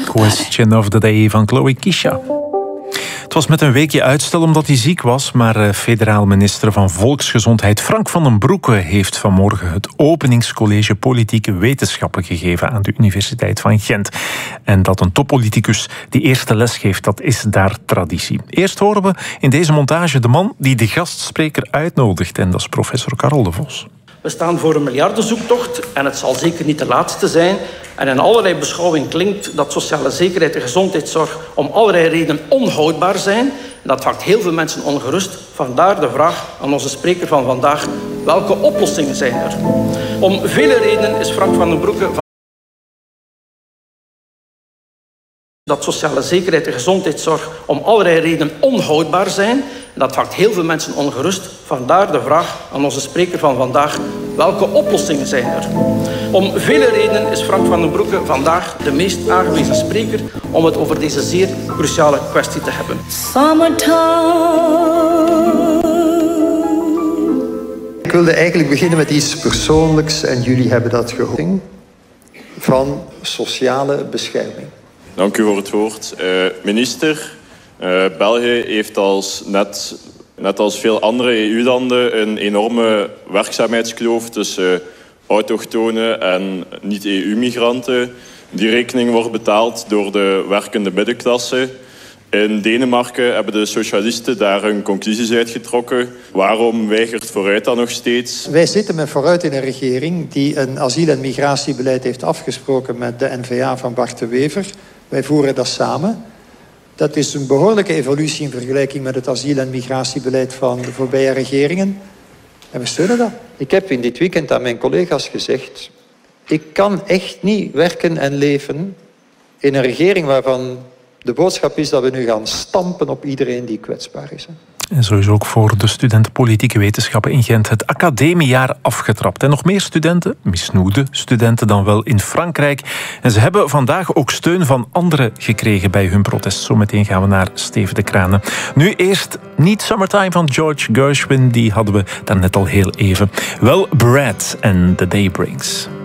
Question of the Day van Chloe Kisha. Het was met een weekje uitstel omdat hij ziek was, maar federaal minister van Volksgezondheid Frank van den Broeke heeft vanmorgen het openingscollege Politieke Wetenschappen gegeven aan de Universiteit van Gent. En dat een toppoliticus die eerste les geeft, dat is daar traditie. Eerst horen we in deze montage de man die de gastspreker uitnodigt, en dat is professor Karel de Vos. We staan voor een miljardenzoektocht en het zal zeker niet de laatste zijn. En in allerlei beschouwingen klinkt dat sociale zekerheid en gezondheidszorg om allerlei redenen onhoudbaar zijn. En dat maakt heel veel mensen ongerust. Vandaar de vraag aan onze spreker van vandaag: welke oplossingen zijn er? Om vele redenen is Frank van den Broeke dat sociale zekerheid en gezondheidszorg om allerlei redenen onhoudbaar zijn. En dat maakt heel veel mensen ongerust. Vandaar de vraag aan onze spreker van vandaag: welke oplossingen zijn er? Om vele redenen is Frank van den Broeke vandaag de meest aangewezen spreker om het over deze zeer cruciale kwestie te hebben. Ik wilde eigenlijk beginnen met iets persoonlijks en jullie hebben dat gehoord. Van sociale bescherming. Dank u voor het woord. Minister, België heeft net als veel andere EU-landen een enorme werkzaamheidskloof tussen autochtonen en niet-EU-migranten. Die rekening wordt betaald door de werkende middenklasse. In Denemarken hebben de socialisten daar hun conclusies uitgetrokken. Waarom weigert Vooruit dan nog steeds? Wij zitten met Vooruit in een regering die een asiel- en migratiebeleid heeft afgesproken met de N-VA van Bart de Wever. Wij voeren dat samen. Dat is een behoorlijke evolutie in vergelijking met het asiel- en migratiebeleid van de voorbije regeringen. En we steunen dat. Ik heb in dit weekend aan mijn collega's gezegd: ik kan echt niet werken en leven in een regering waarvan de boodschap is dat we nu gaan stampen op iedereen die kwetsbaar is. En zo is ook voor de studenten Politieke Wetenschappen in Gent het academiejaar afgetrapt. En nog meer studenten, misnoede studenten dan wel, in Frankrijk. En ze hebben vandaag ook steun van anderen gekregen bij hun protest. Zometeen gaan we naar Steven de Kranen. Nu eerst niet Summertime van George Gershwin, die hadden we daarnet al heel even. Wel Brad en The Day Brings.